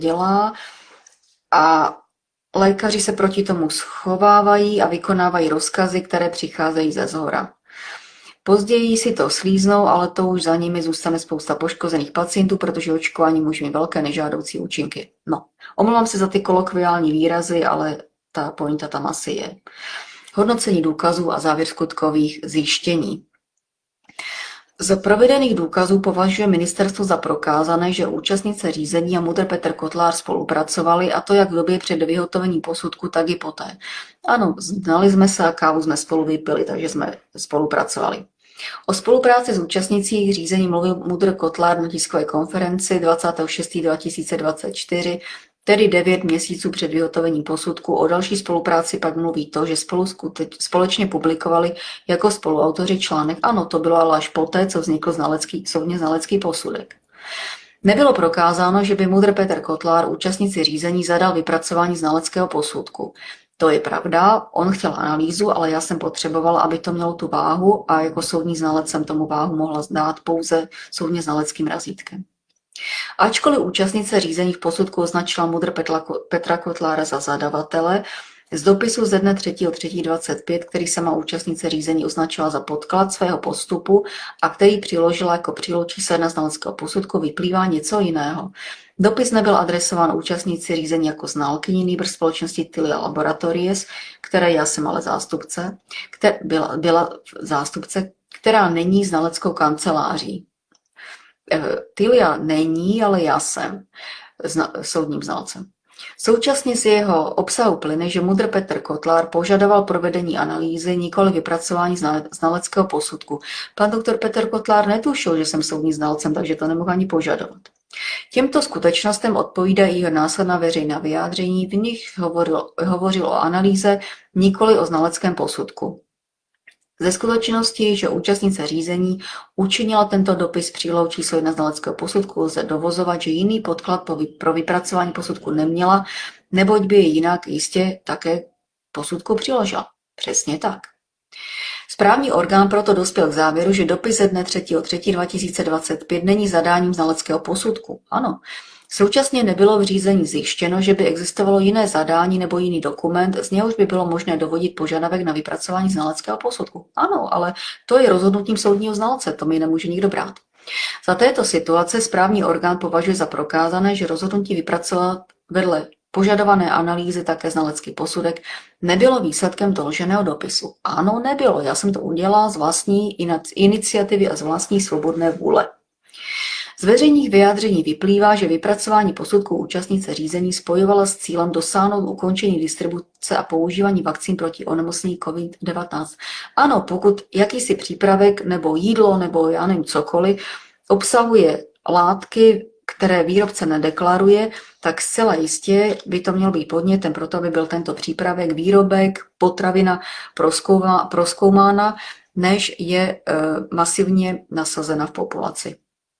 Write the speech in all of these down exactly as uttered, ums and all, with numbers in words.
dělá a lékaři se proti tomu schovávají a vykonávají rozkazy, které přicházejí ze zhora. Později si to slíznou, ale to už za nimi zůstane spousta poškozených pacientů, protože očkování může mít velké nežádoucí účinky. No, omlouvám se za ty kolokviální výrazy, ale ta pointa tam asi je. Hodnocení důkazů a závěr skutkových zjištění. Z provedených důkazů považuje ministerstvo za prokázané, že účastnice řízení a MUDr. Petr Kotlár spolupracovali, a to jak v době před vyhotovením posudku, tak i poté. Ano, znali jsme se a kávu jsme spolu vypili, takže jsme spolupracovali. O spolupráci s účastnicí řízení mluvil MUDr. Kotlár na tiskové konferenci dvacátého šestého dva tisíce dvacet čtyři, tedy devět měsíců před vyhotovením posudku. O další spolupráci pak mluví to, že spolu skuteč, společně publikovali jako spoluautoři článek. Ano, to bylo ale až poté, co vznikl znalecký, soudně znalecký posudek. Nebylo prokázáno, že by MUDr. Petr Kotlár účastnici řízení zadal vypracování znaleckého posudku. To je pravda, on chtěl analýzu, ale já jsem potřebovala, aby to mělo tu váhu a jako soudní znalec jsem tomu váhu mohla dát pouze soudně znaleckým razítkem. Ačkoliv účastnice řízení v posudku označila MUDr. Petra Kotlára za zadavatele, z dopisu ze dne třetího třetího dvacet pět, který sama účastnice řízení označila za podklad svého postupu a který přiložila jako přílohu číslo jedna znaleckého posudku, vyplývá něco jiného. Dopis nebyl adresován účastníci řízení jako znalkyni, nýbrž společnosti Tilia Laboratories, které já jsem ale zástupce, která byla, byla zástupce, která není znaleckou kanceláří. Tilia není, ale já jsem zna, soudním znalcem. Současně z jeho obsahu plyne, že MUDr. Petr Kotlár požadoval provedení analýzy, nikoli vypracování znaleckého posudku. Pan doktor Petr Kotlár netušil, že jsem soudním znalcem, takže to nemohl ani požadovat. Těmto skutečnostem odpovídají jeho následná veřejná vyjádření, v nich hovoril, hovořil o analýze, nikoli o znaleckém posudku. Ze skutečnosti, že účastnice řízení učinila tento dopis přílohou číslo jedna znaleckého posudku, lze dovozovat, že jiný podklad pro vypracování posudku neměla, neboť by je jinak jistě také posudku přiložila. Přesně tak. Správní orgán proto dospěl k závěru, že dopis ze dne třetího třetího dva tisíce dvacet pět není zadáním znaleckého posudku. Ano. Současně nebylo v řízení zjištěno, že by existovalo jiné zadání nebo jiný dokument, z něhož by bylo možné dovodit požadavek na vypracování znaleckého posudku. Ano, ale to je rozhodnutím soudního znalce, to mi nemůže nikdo brát. Za této situace správní orgán považuje za prokázané, že rozhodnutí vypracovat vedle požadované analýzy také znalecký posudek nebylo výsledkem doloženého dopisu. Ano, nebylo, já jsem to udělala z vlastní iniciativy a z vlastní svobodné vůle. Z veřejných vyjádření vyplývá, že vypracování posudku účastnice řízení spojovala s cílem dosáhnout ukončení distribuce a používání vakcín proti onemocnění COVID devatenáct. Ano, pokud jakýsi přípravek nebo jídlo nebo já nevím cokoliv obsahuje látky, které výrobce nedeklaruje, tak zcela jistě by to mělo být podnětem pro to, aby byl tento přípravek, výrobek, potravina prozkoumána, než je e, masivně nasazena v populaci.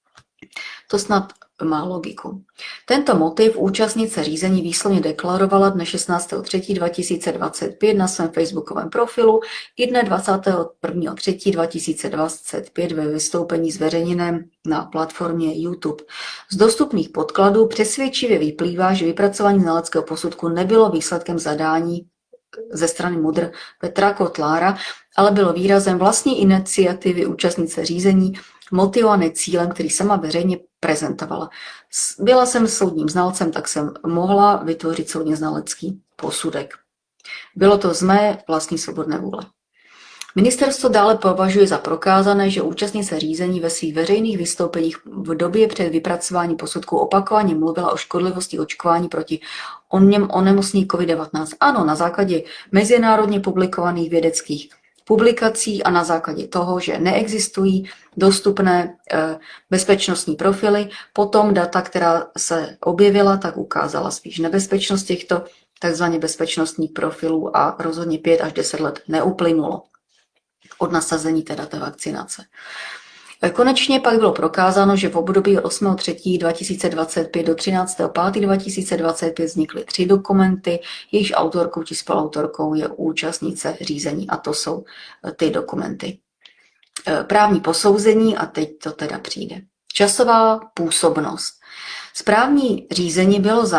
To snad má logiku. Tento motiv účastnice řízení výslovně deklarovala dne šestnáctého třetího dva tisíce dvacet pět na svém facebookovém profilu i dne dvacátého prvního třetího dva tisíce dvacet pět ve vystoupení zveřejněném na platformě YouTube. Z dostupných podkladů přesvědčivě vyplývá, že vypracování znaleckého posudku nebylo výsledkem zadání ze strany MUDr. Petra Kotlára, ale bylo výrazem vlastní iniciativy účastnice řízení, motivované cílem, který sama veřejně prezentovala. Byla jsem soudním znalcem, tak jsem mohla vytvořit soudně znalecký posudek. Bylo to z mé vlastní svobodné vůle. Ministerstvo dále považuje za prokázané, že účastnice řízení ve svých veřejných vystoupeních v době před vypracováním posudku opakovaně mluvila o škodlivosti očkování proti onemocnění COVID devatenáct. Ano, na základě mezinárodně publikovaných vědeckých publikací a na základě toho, že neexistují dostupné bezpečnostní profily. Potom data, která se objevila, tak ukázala spíš nebezpečnost těchto takzvaně bezpečnostních profilů a rozhodně pět až deset let neuplynulo od nasazení teda té vakcinace. Konečně pak bylo prokázáno, že v období od osmého třetího dva tisíce dvacet pět do třináctého pátého dva tisíce dvacet pět vznikly tři dokumenty, jejichž autorkou či spoluautorkou je účastnice řízení a to jsou ty dokumenty. Právní posouzení a teď to teda přijde. Časová působnost. Správní řízení bylo za